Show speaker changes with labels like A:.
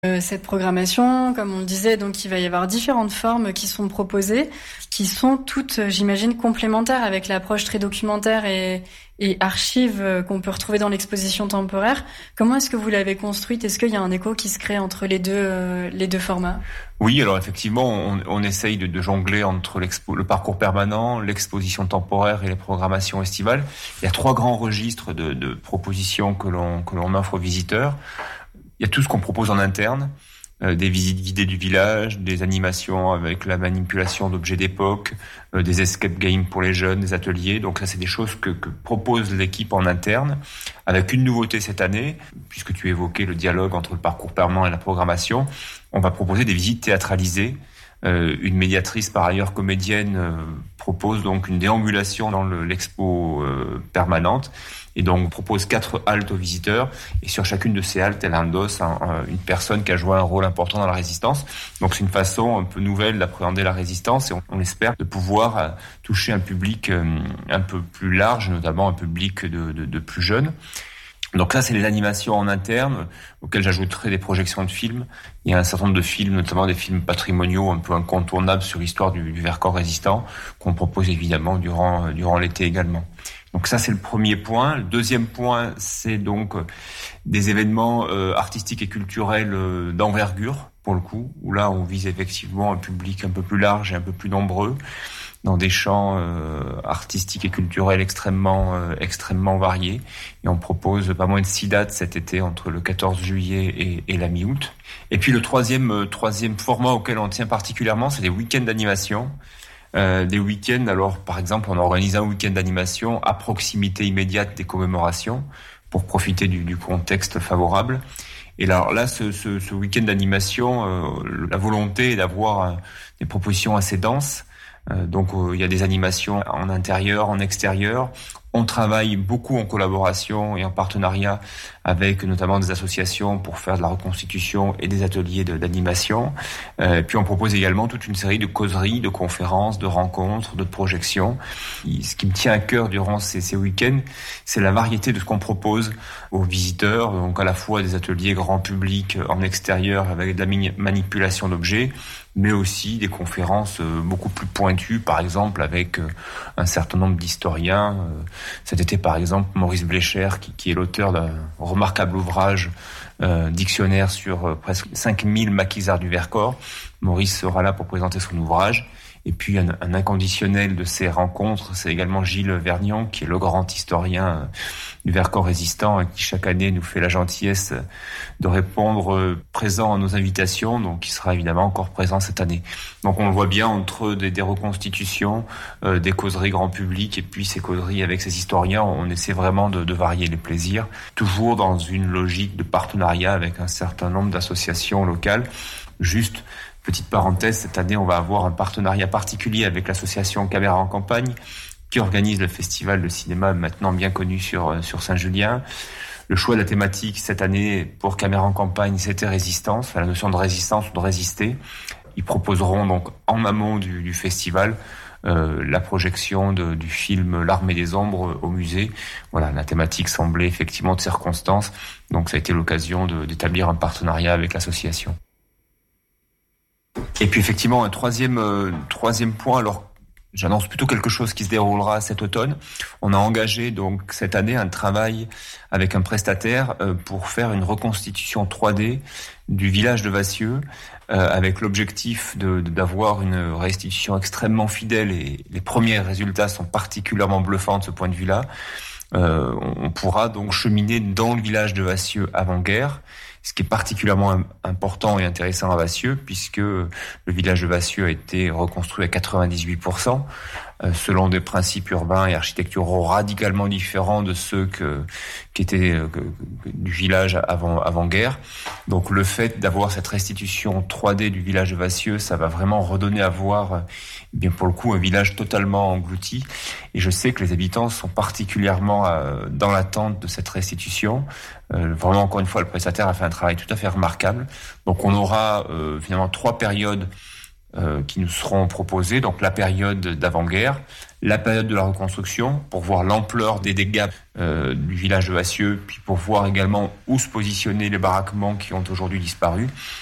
A: Cette programmation, comme on le disait, donc il va y avoir différentes formes qui sont proposées, qui sont toutes, j'imagine, complémentaires avec l'approche très documentaire et archive qu'on peut retrouver dans l'exposition temporaire. Comment est-ce que vous l'avez construite ? Est-ce qu'il y a un écho qui se crée entre les deux formats ?
B: Oui, alors effectivement, on essaye de jongler entre le parcours permanent, l'exposition temporaire et les programmations estivales. Il y a 3 grands registres de propositions que l'on offre aux visiteurs. Il y a tout ce qu'on propose en interne, des visites guidées du village, des animations avec la manipulation d'objets d'époque, des escape games pour les jeunes, des ateliers. Donc ça, c'est des choses que propose l'équipe en interne, avec une nouveauté cette année, puisque tu évoquais le dialogue entre le parcours permanent et la programmation. On va proposer des visites théâtralisées. Une médiatrice, par ailleurs comédienne, propose donc une déambulation dans l'expo permanente. Et donc, on propose 4 haltes aux visiteurs. Et sur chacune de ces haltes, elle endosse une personne qui a joué un rôle important dans la résistance. Donc, c'est une façon un peu nouvelle d'appréhender la résistance. Et on espère de pouvoir toucher un public un peu plus large, notamment un public de plus jeunes. Donc là, c'est les animations en interne, auxquelles j'ajouterai des projections de films. Il y a un certain nombre de films, notamment des films patrimoniaux un peu incontournables sur l'histoire du Vercors résistant, qu'on propose évidemment durant l'été également. Donc ça, c'est le premier point. Le deuxième point, c'est donc des événements artistiques et culturels d'envergure, pour le coup, où là, on vise effectivement un public un peu plus large et un peu plus nombreux, dans des champs artistiques et culturels extrêmement variés. Et on propose pas moins de 6 dates cet été, entre le 14 juillet et la mi-août. Et puis le troisième format auquel on tient particulièrement, c'est des week-ends d'animation. Des week-ends, alors par exemple, on organise un week-end d'animation à proximité immédiate des commémorations, pour profiter du contexte favorable. Et alors là, ce week-end d'animation, la volonté est d'avoir des propositions assez denses. Donc il y a des animations en intérieur, en extérieur. On travaille beaucoup en collaboration et en partenariat avec notamment des associations pour faire de la reconstitution et des ateliers d'animation. Puis on propose également toute une série de causeries, de conférences, de rencontres, de projections. Ce qui me tient à cœur durant ces week-ends, c'est la variété de ce qu'on propose aux visiteurs. Donc à la fois des ateliers grand public en extérieur avec de la manipulation d'objets, mais aussi des conférences beaucoup plus pointues, par exemple avec un certain nombre d'historiens. Cet été, par exemple, Maurice Blécher, qui est l'auteur d'un remarquable ouvrage, dictionnaire sur presque 5000 maquisards du Vercors. Maurice sera là pour présenter son ouvrage. Et puis un inconditionnel de ces rencontres, c'est également Gilles Vergnion, qui est le grand historien du Vercors résistant, qui chaque année nous fait la gentillesse de répondre présent à nos invitations, donc qui sera évidemment encore présent cette année. Donc on le voit bien entre des reconstitutions, des causeries grand public et puis ces causeries avec ces historiens, on essaie vraiment de varier les plaisirs, toujours dans une logique de partenariat avec un certain nombre d'associations locales. Juste petite parenthèse, cette année, on va avoir un partenariat particulier avec l'association Caméra en campagne, qui organise le festival de cinéma maintenant bien connu sur Saint-Julien. Le choix de la thématique cette année pour Caméra en campagne, c'était résistance, enfin, la notion de résistance ou de résister. Ils proposeront donc en amont du festival la projection du film L'Armée des Ombres au musée. Voilà, la thématique semblait effectivement de circonstance, donc ça a été l'occasion d'établir un partenariat avec l'association. Et puis effectivement, un troisième point, alors j'annonce plutôt quelque chose qui se déroulera cet automne. On a engagé donc cette année un travail avec un prestataire pour faire une reconstitution 3D du village de Vassieux, avec l'objectif d'avoir une restitution extrêmement fidèle, et les premiers résultats sont particulièrement bluffants de ce point de vue-là. On pourra donc cheminer dans le village de Vassieux avant-guerre, ce qui est particulièrement important et intéressant à Vassieux, puisque le village de Vassieux a été reconstruit à 98%, selon des principes urbains et architecturaux radicalement différents de ceux qui étaient du village avant-guerre. Donc le fait d'avoir cette restitution 3D du village de Vassieux, ça va vraiment redonner à voir, bien pour le coup, un village totalement englouti. Et je sais que les habitants sont particulièrement dans l'attente de cette restitution. Vraiment, encore une fois, le prestataire a fait un travail tout à fait remarquable. Donc on aura finalement 3 périodes qui nous seront proposées. Donc la période d'avant-guerre, la période de la reconstruction pour voir l'ampleur des dégâts du village de Hassieux, puis pour voir également où se positionner les baraquements qui ont aujourd'hui disparu.